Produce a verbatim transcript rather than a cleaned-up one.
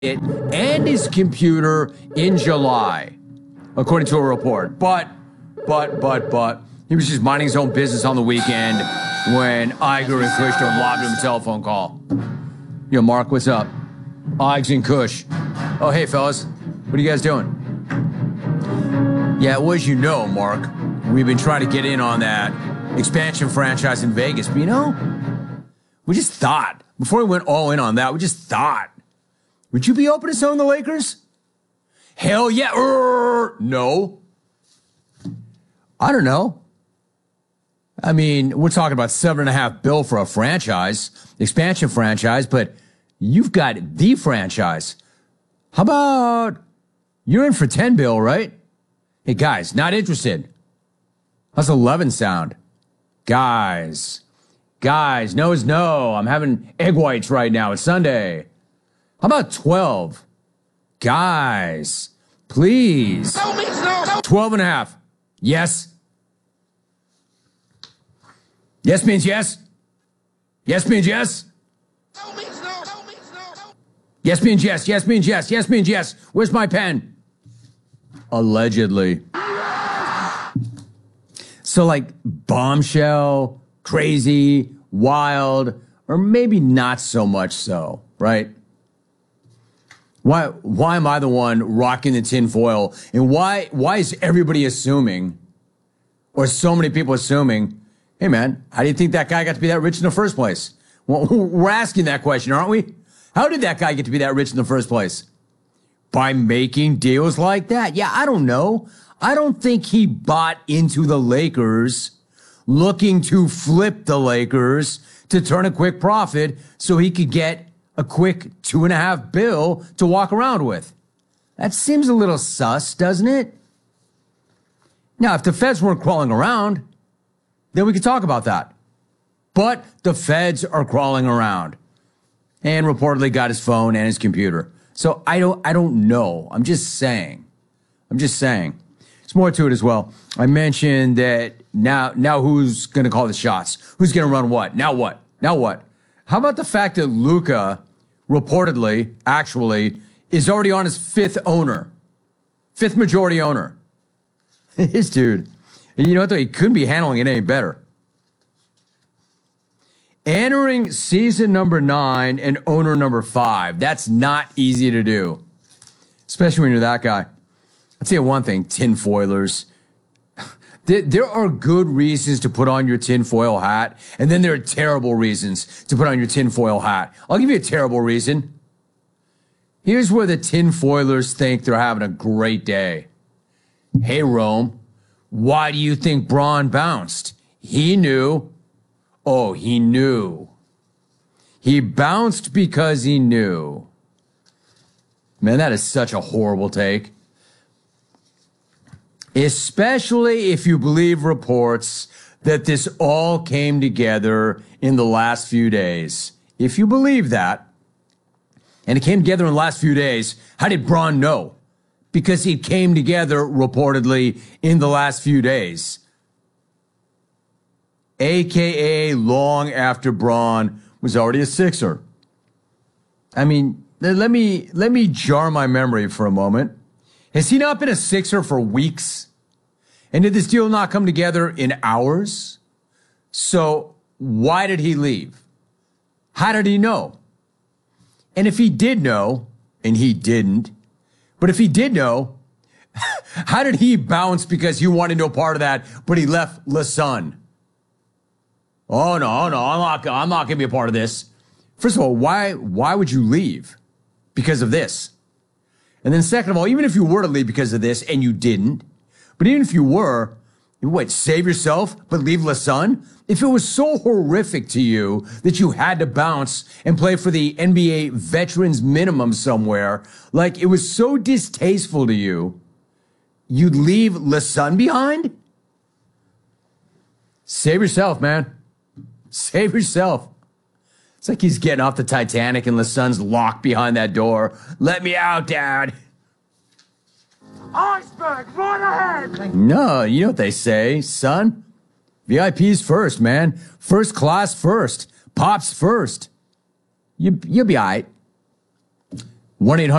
it and his computer in July, according to a report. But, but, but, but, he was just minding his own business on the weekend when Iger and Kush lobbed him a telephone call. Yo, Mark, what's up? Iger and Kush. Oh, hey, fellas. What are you guys doing? Yeah, well, as you know, Mark, we've been trying to get in on that expansion franchise in Vegas. But, you know, we just thought, before we went all in on that, we just thought, would you be open to selling the Lakers? Hell yeah. Er, no. I don't know. I mean, we're talking about seven and a half bill for a franchise, expansion franchise, but you've got the franchise. How about you're in for ten bill, right? Hey, guys, not interested. How's eleven sound? Guys, guys, no is no. I'm having egg whites right now. It's Sunday. How about twelve? Guys, please. twelve and a half. Yes. Yes means yes. Yes means yes. Yes means yes. Yes means yes. Yes means yes. Where's my pen? Allegedly. So like bombshell, crazy, wild, or maybe not so much so, right? Why why am I the one rocking the tinfoil? And why why is everybody assuming, or so many people assuming, hey, man, how do you think that guy got to be that rich in the first place? Well, we're asking that question, aren't we? How did that guy get to be that rich in the first place? By making deals like that? Yeah, I don't know. I don't think he bought into the Lakers looking to flip the Lakers to turn a quick profit so he could get a quick two and a half bill to walk around with. That seems a little sus, doesn't it? Now, if the feds weren't crawling around, then we could talk about that. But the feds are crawling around and reportedly got his phone and his computer. So I don't, I don't know. I'm just saying. I'm just saying. There's more to it as well. I mentioned that now, now who's going to call the shots? Who's going to run what? Now what? Now what? How about the fact that Luka reportedly, actually, is already on his fifth owner, fifth majority owner? This dude. And you know what, though? He couldn't be handling it any better. Entering season number nine and owner number five. That's not easy to do, especially when you're that guy. I'll tell you one thing, tinfoilers. There are good reasons to put on your tinfoil hat, and then there are terrible reasons to put on your tinfoil hat. I'll give you a terrible reason. Here's where the tinfoilers think they're having a great day. Hey, Rome. Why do you think Braun bounced? He knew. Oh, he knew. He bounced because he knew. Man, that is such a horrible take. Especially if you believe reports that this all came together in the last few days. If you believe that, and it came together in the last few days, how did Braun know? Because it came together reportedly in the last few days. A K A long after Braun was already a Sixer. I mean, let me, let me jar my memory for a moment. Has he not been a Sixer for weeks? And did this deal not come together in hours? So why did he leave? How did he know? And if he did know, and he didn't, but if he did know, how did he bounce because he wanted no part of that, but he left LeSun? Oh, no, no, I'm not, I'm not going to be a part of this. First of all, why, why would you leave because of this? And then second of all, even if you were to leave because of this and you didn't, but even if you were, you what, save yourself but leave LeSun? If it was so horrific to you that you had to bounce and play for the N B A veterans minimum somewhere, like it was so distasteful to you, you'd leave LeSun behind? Save yourself, man. Save yourself. It's like he's getting off the Titanic and LeSun's locked behind that door. Let me out, Dad. Iceberg, right ahead. No, you know what they say, son. V I Ps first, man. First class first. Pops first. You, you'll be all right. one eight hundred